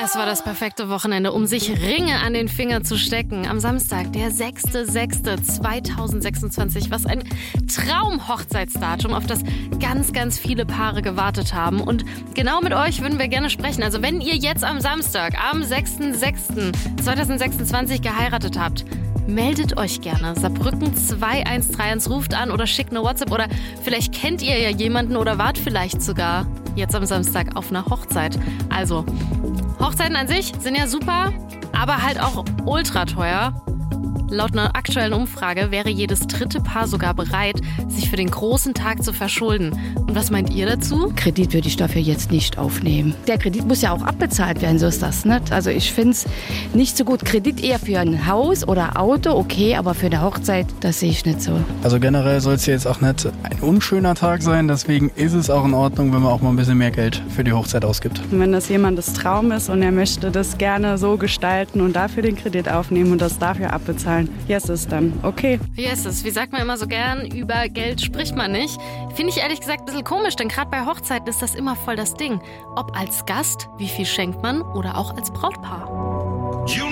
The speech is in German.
Das war das perfekte Wochenende, um sich Ringe an den Finger zu stecken. Am Samstag, der 6.6.2026. Was ein Traum-Hochzeitsdatum, auf das ganz, ganz viele Paare gewartet haben. Und genau mit euch würden wir gerne sprechen. Also wenn ihr jetzt am Samstag, am 6.6.2026 geheiratet habt, meldet euch gerne. Saarbrücken 2131, ruft an oder schickt eine WhatsApp oder vielleicht kennt ihr ja jemanden oder wart vielleicht sogar jetzt am Samstag auf einer Hochzeit. Also, Hochzeiten an sich sind ja super, aber halt auch ultra teuer. Laut einer aktuellen Umfrage wäre jedes dritte Paar sogar bereit, sich für den großen Tag zu verschulden. Und was meint ihr dazu? Kredit würde ich dafür jetzt nicht aufnehmen. Der Kredit muss ja auch abbezahlt werden, so ist das nicht. Also ich finde es nicht so gut. Kredit eher für ein Haus oder Auto, okay, aber für eine Hochzeit, das sehe ich nicht so. Also generell soll es jetzt auch nicht ein unschöner Tag sein, deswegen ist es auch in Ordnung, wenn man auch mal ein bisschen mehr Geld für die Hochzeit ausgibt. Wenn das jemandes Traum ist und er möchte das gerne so gestalten und dafür den Kredit aufnehmen und das dafür abbezahlen, yes ist dann okay. Yes ist, wie sagt man immer so gern, über Geld spricht man nicht. Finde ich ehrlich gesagt ein bisschen komisch, denn gerade bei Hochzeiten ist das immer voll das Ding. Ob als Gast, wie viel schenkt man oder auch als Brautpaar.